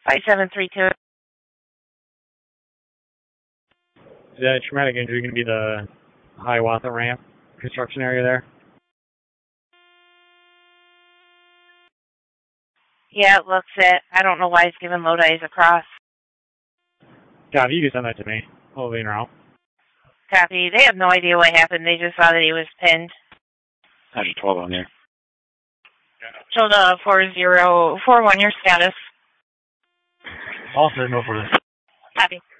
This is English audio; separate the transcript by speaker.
Speaker 1: 5732.
Speaker 2: Is that traumatic injury going to be the Hiawatha ramp construction area there?
Speaker 1: Yeah, it looks it. I don't know why it's giving low days across.
Speaker 2: Copy, you can send that to me. I'll be in route.
Speaker 1: Copy. They have no idea what happened. They just saw that he was pinned.
Speaker 3: How's your 12 on there?
Speaker 1: Tilda 4041, your status.
Speaker 2: Also, no for this.
Speaker 1: Copy.